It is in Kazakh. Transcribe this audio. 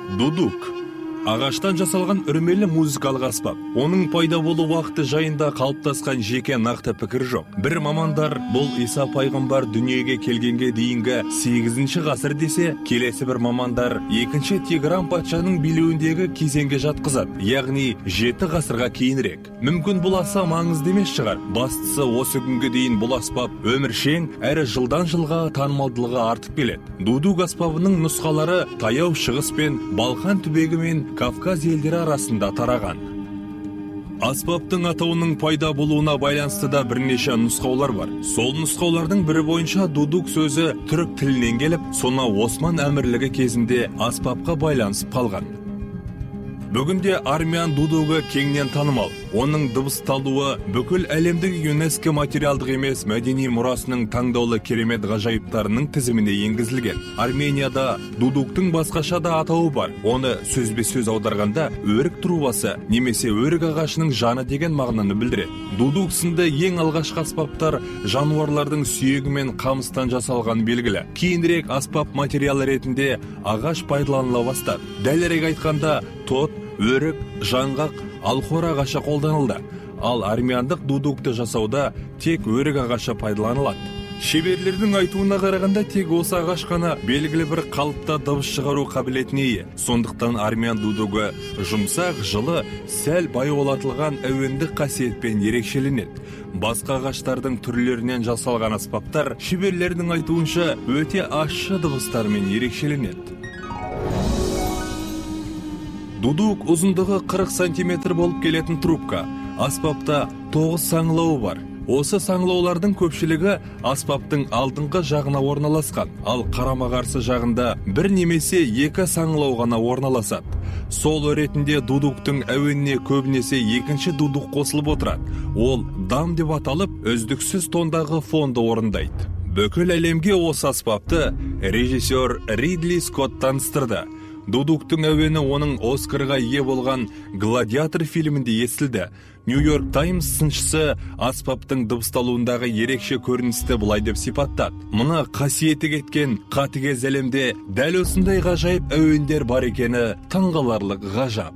Дудук. Ағаштан жасалған үрмелі музыкалық аспап. Оның пайда болу уақыты жайында қалыптасқан жеке нақты пікір жоқ. Бір мамандар бұл Иса пайғамбар дүниеге келгенге дейінгі 8 ғасыр десе, келесі бір мамандар 2 Тигран патшаның билеуіндегі кезеңге жатқызады, яғни 7 ғасырға кейінірек. Мүмкін бұл аса маңызды емес шығар. Бастысы осы күнге дейін бұл аспап өміршең әрі жылдан жылға танымалдылығы артып келеді. Дудук аспабының нұсқалары таяу шығыс пен Балқан түбегі мен Кавказ елдері арасында тараған. Аспаптың атауының пайда болуына байланысты да бірнеше нұсқаулар бар. Сол нұсқаулардың бірі бойынша дудук сөзі түрік тілінен келіп, сонау Осман әмірлігі кезінде аспапқа байланысып қалған. Бүгінде армян дудугі кеңінен танымал. Оның дыбысталуы бүкіл әлемдік ЮНЕСКО материалдық емес мәдени мұрасының таңдаулы керемет ғажайыптарының тізіміне енгізілген. Арменияда дудуктың басқаша да атауы бар. Оны сөзбе-сөз аударғанда өрік трубасы немесе өрік ағашының жаны деген мағынаны білдіреді. Дудук сынды ең алғашқы аспаптар жануарлардың сүйегі мен қамыстан жасалған белгілі. Кейінірек аспап материалы ретінде ағаш пайдаланыла бастады. Дәлірек айтқанда тот, өрік, жаңғақ, алхор ағашы қолданылды. Ал армяндық дудукты жасауда тек өрік ағашы пайдаланылады. Шеберлердің айтуына қарағанда тек осы ағаш қана белгілі бір қалыпта дыбыс шығару қабілетіне ие. Сондықтан армян дудугі жұмсақ, жылы, сәл баяулатылған әуендік қасиетпен ерекшеленеді. Басқа ағаштардың түрлерінен жасалған аспаптар шеберлердің айтуынша өте ащы дыбыстармен ерекшеленеді. Дудук ұзындығы 40 сантиметр болып келетін трубка. Аспапта 9 саңылауы бар. Осы саңылаулардың көпшілігі аспаптың алдыңғы жағына орналасқан, ал қарама-қарсы жағында бір немесе 2 саңылау ғана орналасады. Сол ретінде дудуктың әуеніне көбінесе екінші дудук қосылып отырады. Ол дам деп аталып, үздіксіз тондағы фонды орындайды. Бүкіл әлемге осы аспапты режиссер Ридли Скотт таныстырды. Дудуктың әуені оның Оскарға ие болған «Гладиатор» фильмінде естілді. Нью-Йорк Таймс сыншысы аспаптың дыбысталуындағы ерекше көріністі бұлай деп сипаттады. Мұны қасиеті кеткен қатыгез әлемде дәл осындай ғажайып әуендер бар екені таңғаларлық ғажап.